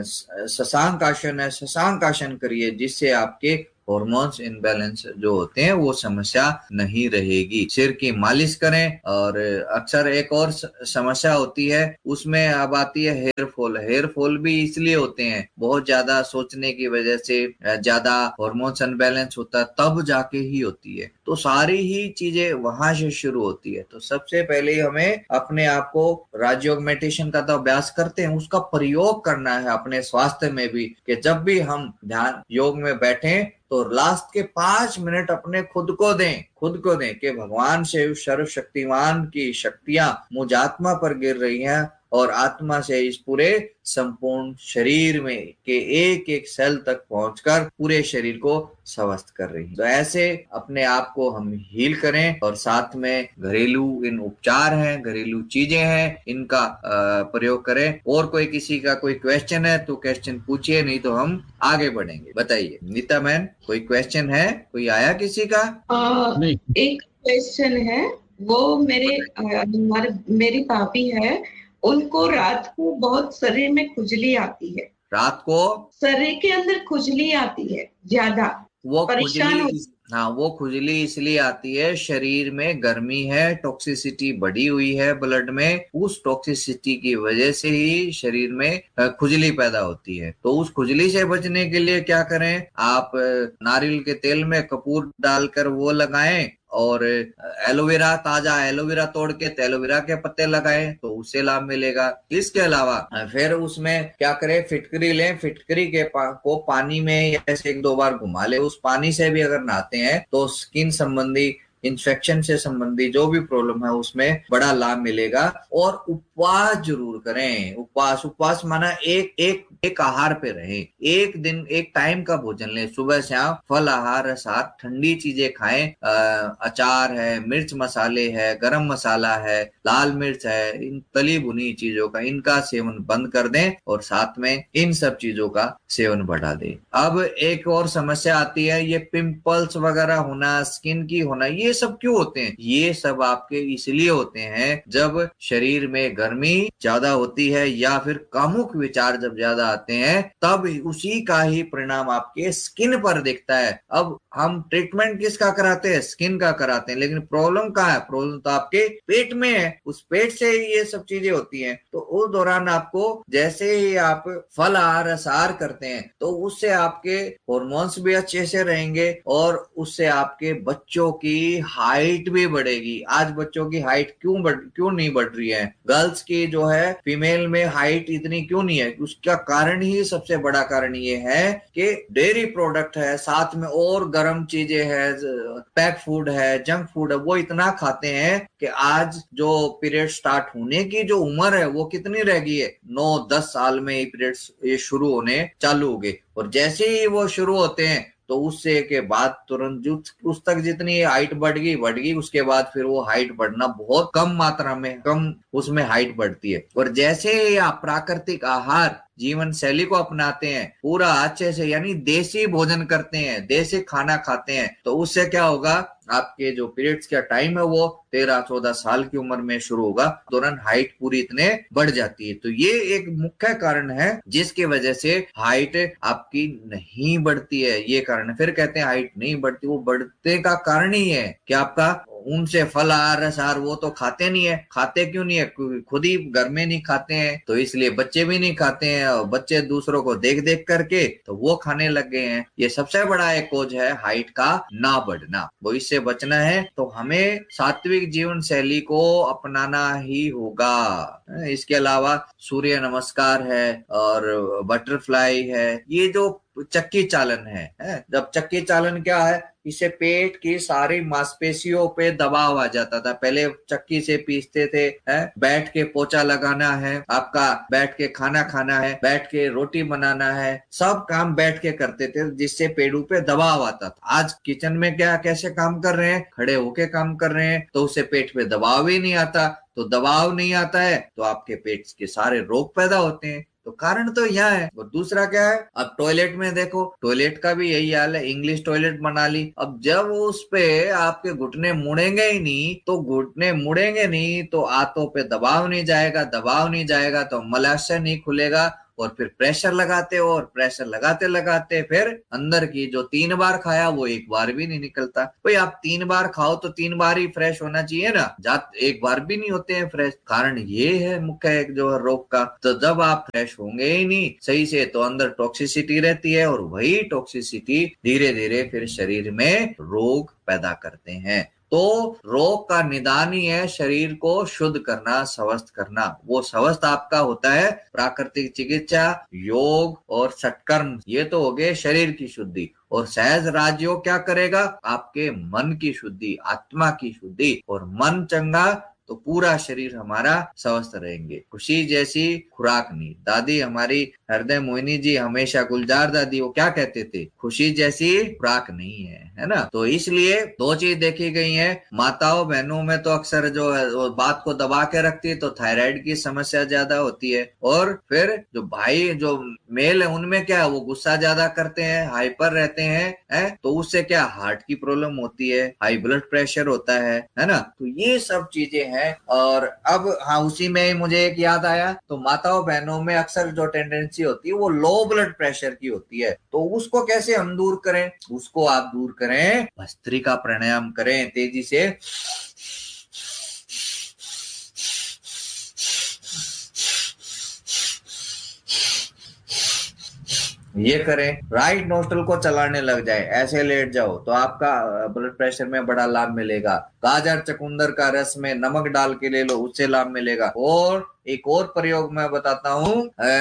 शशांक आसन है, शशांक आसन करिए, जिससे आपके हॉर्मोन्स इनबैलेंस जो होते हैं वो समस्या नहीं रहेगी। सिर की मालिश करें। और अक्सर एक और समस्या होती है, उसमें अब आती है हेयर फॉल। हेयर फॉल भी इसलिए होते हैं, बहुत ज्यादा सोचने की वजह से, ज्यादा हॉर्मोन्स अनबैलेंस होता है तब जाके ही होती है। तो सारी ही चीजें वहां से शुरू होती है। तो सबसे पहले हमें अपने आप को, राजयोग मेडिटेशन का तो अभ्यास करते हैं, उसका प्रयोग करना है अपने स्वास्थ्य में भी, कि जब भी हम ध्यान योग में बैठे तो लास्ट के पांच मिनट अपने खुद को दें, खुद को दें कि भगवान शिव सर्वशक्तिमान की शक्तियां मुझ आत्मा पर गिर रही हैं और आत्मा से इस पूरे संपूर्ण शरीर में के एक एक सेल तक पहुंचकर पूरे शरीर को स्वस्थ कर रही है। तो ऐसे अपने आप को हम हील करें और साथ में घरेलू इन उपचार हैं, घरेलू चीजें हैं, इनका प्रयोग करें। और कोई किसी का कोई क्वेश्चन है तो क्वेश्चन पूछिए, नहीं तो हम आगे बढ़ेंगे। बताइए नीता मैन, कोई क्वेश्चन है? कोई आया किसी का? आ, नहीं। एक क्वेश्चन है, वो मेरे हमारे मेरी भाभी है, उनको रात को बहुत शरीर में खुजली आती है। रात को शरीर के अंदर खुजली आती है ज्यादा, वो परेशान हो। हाँ, वो खुजली इसलिए आती है, शरीर में गर्मी है, टॉक्सिसिटी बढ़ी हुई है ब्लड में, उस टॉक्सिसिटी की वजह से ही शरीर में खुजली पैदा होती है। तो उस खुजली से बचने के लिए क्या करें? आप नारियल के तेल में कपूर डालकर वो लगाएं और एलोवेरा, ताजा एलोवेरा तोड़ के एलोवेरा के पत्ते लगाएं तो उससे लाभ मिलेगा। इसके अलावा फिर उसमें क्या करें? फिटकरी लें, फिटकरी के पा, को पानी में ऐसे एक दो बार घुमा ले। उस पानी से भी अगर नहाते हैं तो स्किन संबंधी, इन्फेक्शन से संबंधी जो भी प्रॉब्लम है उसमें बड़ा लाभ मिलेगा। और उपवास जरूर करें। उपवास उपवास माना एक एक एक आहार पे रहें, एक दिन एक टाइम का भोजन लें, सुबह शाम फल आहार, साथ ठंडी चीजें खाएं, अचार है, मिर्च मसाले है, गरम मसाला है, लाल मिर्च है, इन तली भुनी चीजों का इनका सेवन बंद कर दें और साथ में इन सब चीजों का सेवन बढ़ा दें। अब एक और समस्या आती है, ये पिंपल्स वगैरह होना, स्किन की होना, ये सब क्यों होते हैं? ये सब आपके इसलिए होते हैं जब शरीर में गर्मी ज्यादा होती है या फिर कामुक विचार जब ज्यादा आते हैं, तब उसी का ही परिणाम आपके स्किन पर दिखता है। अब हम ट्रीटमेंट किसका कराते हैं? स्किन का कराते हैं, लेकिन प्रॉब्लम कहाँ है? प्रॉब्लम तो आपके पेट में है, उस पेट से ही ये सब चीजें होती हैं। तो उस दौरान आपको जैसे ही आप फल आहार रसाहार करते हैं तो उससे आपके हॉर्मोन्स भी अच्छे से रहेंगे और उससे आपके बच्चों की हाइट भी बढ़ेगी। आज बच्चों की हाइट क्यों बढ़ क्यों नहीं बढ़ रही है? गर्ल्स की जो है, फीमेल में हाइट इतनी क्यों नहीं है? उसका कारण ही, सबसे बड़ा कारण ये है कि डेयरी प्रोडक्ट है, साथ में और गर्म चीजें है, पैक फूड है, जंक फूड है, वो इतना खाते हैं कि आज जो पीरियड स्टार्ट होने की जो उम्र है वो कितनी रह गई है? नौ दस साल में पीरियड्स ये शुरू होने चालू हो गए। और जैसे ही वो शुरू होते हैं तो उससे के बाद तुरंत उस तक जितनी हाइट बढ़ गई बढ़ गई उसके बाद फिर वो हाइट बढ़ना बहुत कम मात्रा में, कम उसमें हाइट बढ़ती है। और जैसे ही आप प्राकृतिक आहार जीवन शैली को अपनाते हैं, पूरा अच्छे से, यानी देसी भोजन करते हैं, देसी खाना खाते हैं, तो उससे क्या होगा? आपके जो पीरियड्स का टाइम है वो तेरह चौदह साल की उम्र में शुरू होगा, दौरान हाइट पूरी इतने बढ़ जाती है। तो ये एक मुख्य कारण है जिसकी वजह से हाइट आपकी नहीं बढ़ती है। ये कारण है। फिर कहते हैं हाइट नहीं बढ़ती, वो बढ़ने का कारण ही है कि आपका उनसे फल आहार रसाहार वो तो खाते नहीं है। खाते क्यों नहीं है? खुद ही घर में नहीं खाते हैं, तो इसलिए बच्चे भी नहीं खाते हैं, और बच्चे दूसरों को देख देख करके तो वो खाने लग गए हैं। ये सबसे बड़ा एक कोज है हाइट का ना बढ़ना। वो इससे बचना है तो हमें सात्विक जीवन शैली को अपनाना ही होगा। इसके अलावा सूर्य नमस्कार है और बटरफ्लाई है, ये जो चक्की चालन है, है? जब चक्की चालन क्या है? इससे पेट की सारी मांसपेशियों पे दबाव आ जाता था। पहले चक्की से पीसते थे, है? बैठ के पोछा लगाना है, आपका बैठ के खाना खाना है, बैठ के रोटी बनाना है, सब काम बैठ के करते थे जिससे पेड़ों पे दबाव आता था। आज किचन में क्या कैसे काम कर रहे हैं? खड़े होके काम कर रहे हैं, तो उससे पेट पे दबाव ही नहीं आता। तो दबाव नहीं आता है तो आपके पेट के सारे रोग पैदा होते हैं। तो कारण तो यह है। और दूसरा क्या है? अब टॉयलेट में देखो, टॉयलेट का भी यही हाल है, इंग्लिश टॉयलेट बना ली। अब जब उस पे आपके घुटने मुड़ेंगे ही नहीं, तो घुटने मुड़ेंगे नहीं तो आंतों पे दबाव नहीं जाएगा, दबाव नहीं जाएगा तो मलाशय नहीं खुलेगा, और फिर प्रेशर लगाते हो और प्रेशर लगाते लगाते फिर अंदर की जो तीन बार खाया वो एक बार भी नहीं निकलता। भाई आप तीन बार खाओ तो तीन बार ही फ्रेश होना चाहिए ना, जात एक बार भी नहीं होते हैं फ्रेश। कारण ये है मुख्य एक जो है रोग का। तो जब आप फ्रेश होंगे ही नहीं सही से तो अंदर टॉक्सिसिटी रहती है, और वही टॉक्सिसिटी धीरे धीरे फिर शरीर में रोग पैदा करते हैं। तो रोग का निदान ही है शरीर को शुद्ध करना, स्वस्थ करना। वो स्वस्थ आपका होता है प्राकृतिक चिकित्सा, योग और सत्कर्म। ये तो हो गए शरीर की शुद्धि। और सहज राजयोग क्या करेगा? आपके मन की शुद्धि, आत्मा की शुद्धि। और मन चंगा तो पूरा शरीर हमारा स्वस्थ रहेंगे। खुशी जैसी खुराक नहीं। दादी हमारी हृदय मोहिनी जी हमेशा, गुलजार दादी, वो क्या कहते थे, खुशी जैसी खुराक नहीं है, है ना। तो इसलिए दो चीज देखी गई है, माताओं बहनों में तो अक्सर जो है वो बात को दबा के रखती है, तो थायराइड की समस्या ज्यादा होती है। और फिर जो भाई जो मेल है उनमें क्या है, वो गुस्सा ज्यादा करते हैं, हाइपर रहते हैं, है? तो उससे क्या हार्ट की प्रॉब्लम होती है, हाई ब्लड प्रेशर होता है है ना। तो ये सब चीजें हैं। और अब हाँ, उसी में मुझे एक याद आया, तो माताओं बहनों में अक्सर जो टेंडेंसी होती है वो लो ब्लड प्रेशर की होती है, तो उसको कैसे हम दूर करें, उसको आप दूर करें, भस्त्रिका प्राणायाम करें, तेजी से ये करें, राइट नोस्ट्रल को चलाने लग जाए, ऐसे लेट जाओ तो आपका ब्लड प्रेशर में बड़ा लाभ मिलेगा। गाजर चकुंदर का रस में नमक डाल के ले लो, उससे लाभ मिलेगा। और एक और प्रयोग मैं बताता हूँ,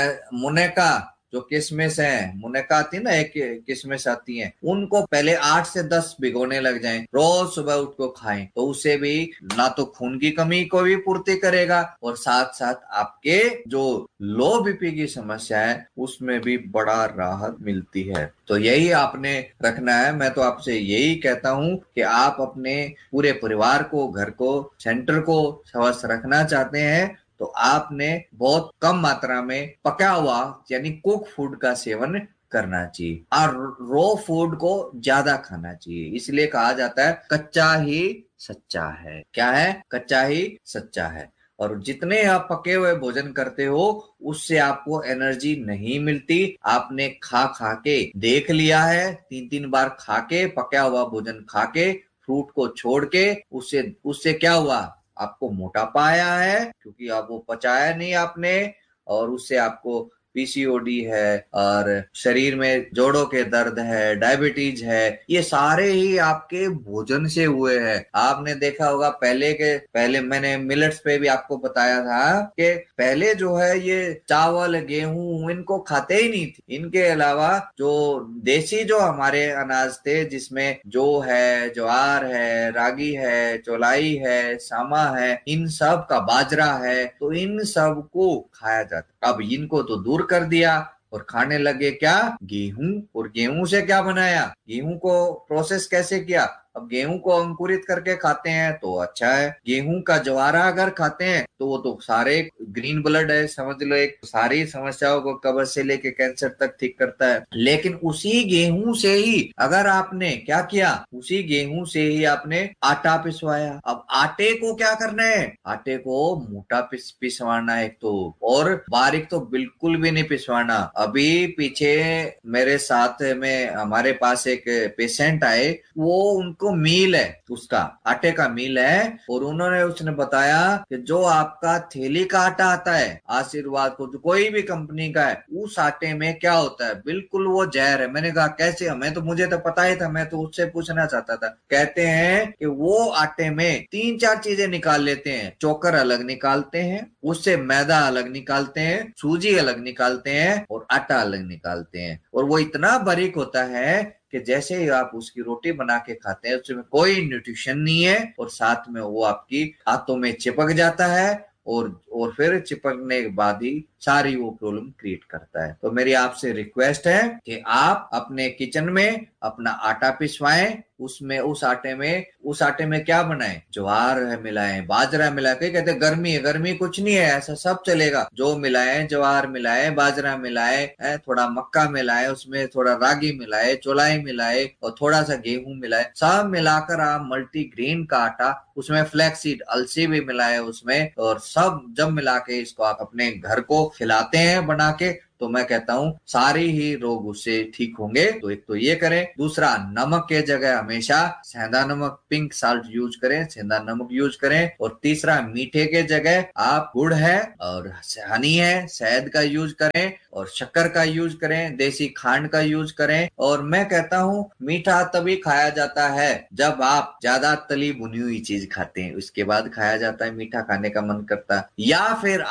मुनेका जो किशमिश है, मुनेका आती है ना, एक किशमिश आती है, उनको पहले आठ से दस भिगोने लग जाएं, रोज सुबह उठ को खाएं, तो उससे भी ना तो खून की कमी को भी पूर्ति करेगा और साथ साथ आपके जो लो बीपी की समस्या है उसमें भी बड़ा राहत मिलती है। तो यही आपने रखना है। मैं तो आपसे यही कहता हूं कि आप अपने पूरे परिवार को, घर को, सेंटर को स्वस्थ रखना चाहते हैं तो आपने बहुत कम मात्रा में पका हुआ यानी कुक फूड का सेवन करना चाहिए और रो फूड को ज्यादा खाना चाहिए। इसलिए कहा जाता है कच्चा ही सच्चा है। क्या है? कच्चा ही सच्चा है। और जितने आप पके हुए भोजन करते हो उससे आपको एनर्जी नहीं मिलती। आपने खा खा के देख लिया है, तीन तीन बार खा के, पका हुआ भोजन खा के, फ्रूट को छोड़ के, उससे उससे क्या हुआ, आपको मोटापा आया है क्योंकि आप वो पचाया नहीं आपने, और उससे आपको पीसीओडी है और शरीर में जोड़ों के दर्द है, डायबिटीज है, ये सारे ही आपके भोजन से हुए हैं। आपने देखा होगा पहले के पहले मैंने मिलेट्स पे भी आपको बताया था कि पहले जो है ये चावल गेहूं इनको खाते ही नहीं थे। इनके अलावा जो देसी जो हमारे अनाज थे जिसमें जो है, ज्वार है, रागी है, चौलाई है, सामा है, इन सब का, बाजरा है, तो इन सब को खाया जाता। अब इनको तो दूर कर दिया और खाने लगे क्या, गेहूं। और गेहूं से क्या बनाया, गेहूं को प्रोसेस कैसे किया, अब गेहूं को अंकुरित करके खाते हैं तो अच्छा है। गेहूं का ज्वारा अगर खाते हैं तो वो तो सारे ग्रीन ब्लड है, समझ लो एक सारी समस्याओं को कब्ज से लेके कैंसर तक ठीक करता है। लेकिन उसी गेहूं से ही अगर आपने क्या किया, उसी गेहूं से ही आपने आटा पिसवाया। अब आटे को क्या करना है, आटे को मोटा पिस पिसवाना है एक तो, और बारीक तो बिल्कुल भी नहीं पिसवाना। अभी पीछे मेरे साथ में हमारे पास एक पेशेंट आए, वो उनको मील है, उसका आटे का मील है, और उन्होंने उसने बताया कि जो आपका थैली का आटा आता है आशीर्वाद को, जो कोई भी कंपनी का है, उस आटे में क्या होता है, बिल्कुल वो जहर है। मैंने कहा कैसे, हमें तो मुझे तो पता ही था, मैं तो उससे पूछना चाहता था। कहते हैं कि वो आटे में तीन चार चीजें निकाल लेते हैं, चोकर अलग निकालते हैं, उससे मैदा अलग निकालते हैं, सूजी अलग निकालते हैं और आटा अलग निकालते हैं, और वो इतना बारीक होता है कि जैसे ही आप उसकी रोटी बना के खाते हैं उसमें कोई न्यूट्रिशन नहीं है, और साथ में वो आपकी हाथों में चिपक जाता है, और और फिर चिपकने के बाद ही सारी वो प्रॉब्लम क्रिएट करता है। तो मेरी आपसे रिक्वेस्ट है कि आप अपने किचन में अपना आटा पिसवाएं, उसमें उस आटे में उस आटे में क्या बनाएं, ज्वार है मिलाएं, बाजरा मिलाएं। कई कहते हैं गर्मी है, गर्मी कुछ नहीं है, ऐसा सब चलेगा, जो मिलाएं, ज्वार मिलाएं, बाजरा मिलाएं, थोड़ा मक्का मिलाएं, उसमें थोड़ा रागी मिलाए, चौलाई मिलाए और थोड़ा सा गेहूं मिलाए, सब मिलाकर आप मल्टीग्रेन का आटा, उसमें फ्लैक्सीड अलसी भी मिलाए उसमें, और सब जब मिला के इसको आप अपने घर को खिलाते हैं बना के, तो मैं कहता हूं सारे ही रोग उससे ठीक होंगे। तो एक तो ये करें, दूसरा नमक के जगह हमेशा सेंधा नमक, पिंक साल्ट यूज करें, सेंधा नमक यूज करें, और तीसरा मीठे के जगह आप गुड़ है और हनी है, शहद का यूज करें, और शक्कर का यूज करें, देसी खांड का यूज करें। और मैं कहता हूं मीठा तभी खाया जाता है जब आप ज्यादा तली भुनी हुई चीज खाते हैं, उसके बाद खाया जाता है मीठा खाने का मन करता है, या फिर आप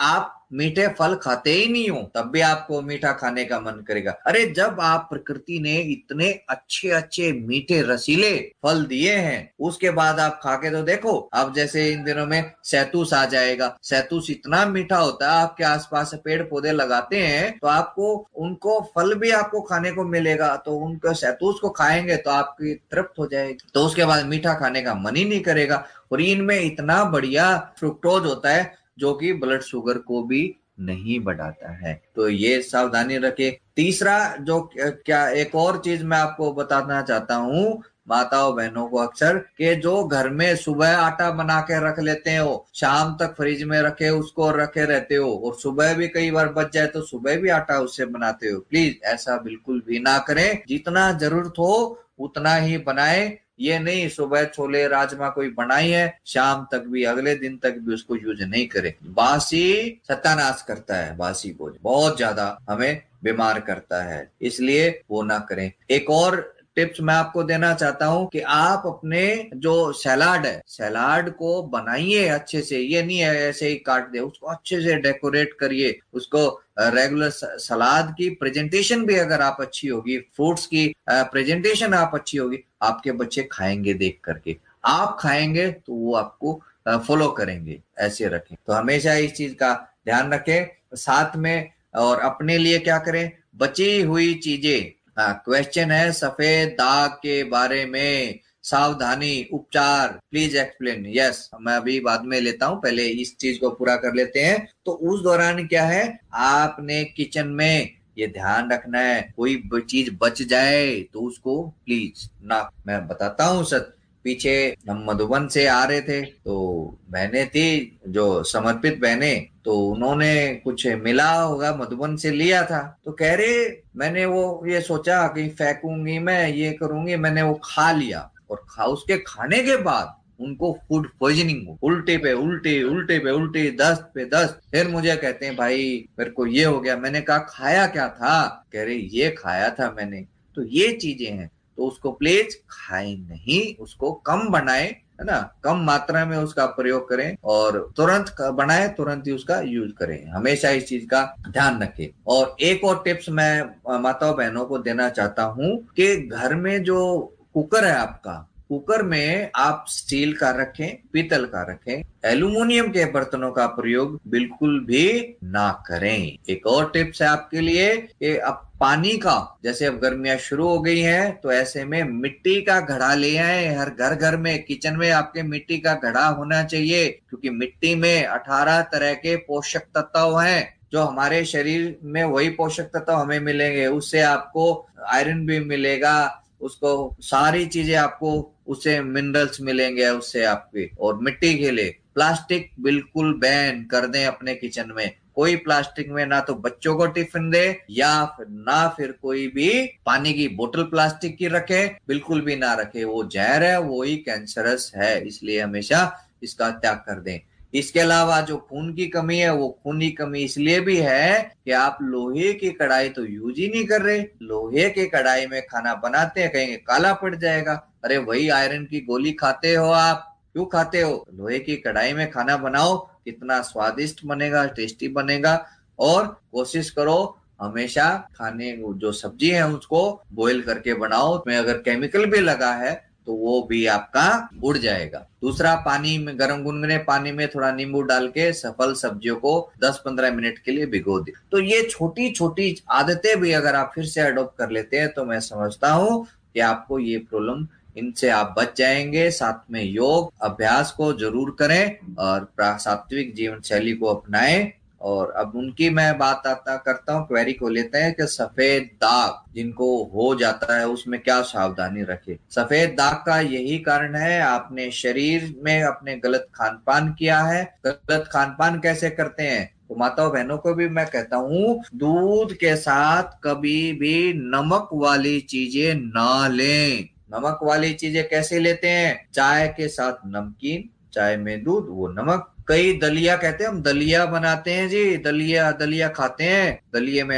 मीठे फल खाते ही नहीं हो तब भी आपको मीठा खाने का मन करेगा। अरे जब आप प्रकृति ने इतने अच्छे अच्छे मीठे रसीले फल दिए हैं उसके बाद आप खा के तो देखो। अब जैसे इन दिनों में सैतूस आ जाएगा, सैतूस इतना मीठा होता है, आपके आसपास पेड़ पौधे लगाते हैं तो आपको उनको फल भी आपको खाने को मिलेगा, तो उनको सैतूस को खाएंगे तो आपकी तृप्त हो जाएगी, तो उसके बाद मीठा खाने का मन ही नहीं करेगा। और इनमें इतना बढ़िया फ्रुक्टोज होता है जो कि ब्लड शुगर को भी नहीं बढ़ाता है, तो ये सावधानी रखें। तीसरा जो क्या एक और चीज मैं आपको बताना चाहता हूँ माताओं बहनों को अक्सर के जो घर में सुबह आटा बना के रख लेते हो, शाम तक फ्रिज में रखे उसको रखे रहते हो और सुबह भी कई बार बच जाए तो सुबह भी आटा उससे बनाते हो, प्लीज ऐसा बिल्कुल भी ना करें। जितना जरूरत हो उतना ही बनाए, ये नहीं सुबह छोले राजमा कोई बनाई है शाम तक भी अगले दिन तक भी उसको यूज नहीं करे। बासी सत्यानाश करता है, बासी भोजन बहुत ज्यादा हमें बीमार करता है, इसलिए वो ना करें। एक और टिप्स मैं आपको देना चाहता हूं कि आप अपने जो सलाद है सलाद को बनाइए अच्छे से, ये नहीं है ऐसे ही काट दे, उसको अच्छे से डेकोरेट करिए, उसको रेगुलर सलाद की प्रेजेंटेशन भी अगर आप अच्छी होगी, फ्रूट्स की प्रेजेंटेशन आप अच्छी होगी, आपके बच्चे खाएंगे देख करके, आप खाएंगे तो वो आपको फॉलो करेंगे, ऐसे रखें। तो हमेशा इस चीज का ध्यान रखें। साथ में और अपने लिए क्या करें, बची हुई चीजें, हाँ क्वेश्चन है सफेद दाग के बारे में सावधानी उपचार प्लीज एक्सप्लेन। यस मैं अभी बाद में लेता हूं, पहले इस चीज को पूरा कर लेते हैं। तो उस दौरान क्या है, आपने किचन में ये ध्यान रखना है कोई चीज बच जाए तो उसको प्लीज ना, मैं बताता हूँ सच, पीछे हम मधुबन से आ रहे थे तो बहनें थी जो समर्पित बहनें, तो उन्होंने कुछ मिला होगा मधुबन से लिया था, तो कह रहे मैंने वो ये सोचा कि फेंकूंगी मैं ये करूंगी, मैंने वो खा लिया और खा उसके खाने के बाद उनको फूड पॉइजनिंग हो, उल्टे पे उल्टे उल्टे पे उल्टे दस्त पे दस्त। फिर मुझे कहते हैं भाई मेरे को ये हो गया, मैंने कहा खाया क्या था, कह रहे ये खाया था मैंने। तो ये चीजें हैं तो उसको प्लीज खाएं नहीं, उसको कम बनाएं, है ना, कम मात्रा में उसका प्रयोग करें और तुरंत बनाए तुरंत ही उसका यूज करें, हमेशा इस चीज का ध्यान रखें। और एक और टिप्स मैं माताओं बहनों को देना चाहता हूं कि घर में जो कुकर है आपका, कुकर में आप स्टील का रखें, पीतल का रखें, एल्युमिनियम के बर्तनों का प्रयोग बिल्कुल भी ना करें। एक और टिप्स है आपके लिए कि अब पानी का, जैसे अब गर्मियां शुरू हो गई हैं तो ऐसे में मिट्टी का घड़ा ले आए, हर घर घर में किचन में आपके मिट्टी का घड़ा होना चाहिए, क्योंकि मिट्टी में अठारह तरह के पोषक तत्व हैं, जो हमारे शरीर में वही पोषक तत्व हमें मिलेंगे, उससे आपको आयरन भी मिलेगा, उसको सारी चीजें आपको उससे मिनरल्स मिलेंगे उससे आपके। और मिट्टी के लिए प्लास्टिक बिल्कुल बैन कर दें अपने किचन में, कोई प्लास्टिक में ना तो बच्चों को टिफिन दे या फिर ना फिर कोई भी पानी की बोतल प्लास्टिक की रखे, बिल्कुल भी ना रखे, वो जहर है, वो ही कैंसरस है, इसलिए हमेशा इसका त्याग कर दें। इसके अलावा जो खून की कमी है, वो खून की कमी इसलिए भी है कि आप लोहे की कढ़ाई तो यूज ही नहीं कर रहे, लोहे की कढ़ाई में खाना बनाते हैं, कहेंगे काला पड़ जाएगा, अरे वही आयरन की गोली खाते हो आप, क्यों खाते हो, लोहे की कढ़ाई में खाना बनाओ, कितना स्वादिष्ट बनेगा, टेस्टी बनेगा। और कोशिश करो हमेशा खाने जो सब्जी है उसको बॉईल करके बनाओ, उसमें अगर केमिकल भी लगा है तो वो भी आपका उड़ जाएगा। दूसरा, पानी में गर्म गुनगुने पानी में थोड़ा नींबू डाल के सफल सब्जियों को दस पंद्रह मिनट के लिए भिगो दे। तो ये छोटी छोटी आदतें भी अगर आप फिर से अडॉप्ट कर लेते हैं तो मैं समझता हूँ कि आपको ये प्रॉब्लम, इनसे आप बच जाएंगे। साथ में योग अभ्यास को जरूर करें और सात्विक जीवन शैली को अपनाएं। और अब उनकी मैं बात आता करता हूँ, क्वेरी को लेते हैं कि सफेद दाग जिनको हो जाता है उसमें क्या सावधानी रखें। सफेद दाग का यही कारण है, आपने शरीर में अपने गलत खान पान किया है। गलत खान पान कैसे करते हैं, तो माताओं बहनों को भी मैं कहता हूँ, दूध के साथ कभी भी नमक वाली चीजें ना लें। नमक वाली चीजें कैसे लेते हैं, चाय के साथ नमकीन, चाय में दूध, वो नमक। कई दलिया कहते हैं, हम दलिया बनाते हैं जी, दलिया दलिया खाते हैं, दलिये में